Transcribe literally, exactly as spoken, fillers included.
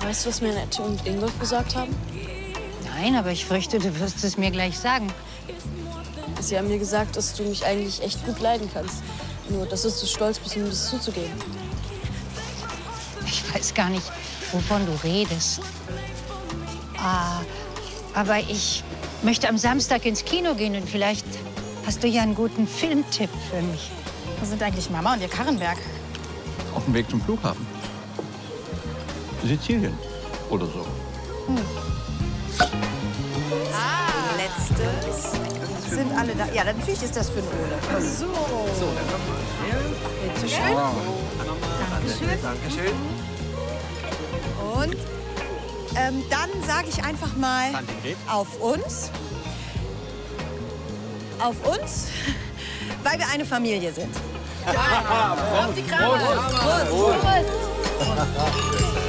Weißt du, was mir Annette und Ingolf gesagt haben? Nein, aber ich fürchte, du wirst es mir gleich sagen. Sie haben mir gesagt, dass du mich eigentlich echt gut leiden kannst. Nur, dass du zu stolz bist, um das zuzugeben. Ich weiß gar nicht, wovon du redest. Ah, aber ich möchte am Samstag ins Kino gehen und vielleicht hast du ja einen guten Filmtipp für mich. Wo sind eigentlich Mama und ihr Karrenberg? Auf dem Weg zum Flughafen. Sizilien oder so. Hm. Ah, letztes. Sind alle da? Ja, natürlich ist das für den Ole. So. So, dann kommt mal. Bitte schön. Dankeschön. Dankeschön. Und ähm, dann sage ich einfach mal auf uns. Auf uns, weil wir eine Familie sind. Ja, auf die Kramer. Prost. Prost. Prost.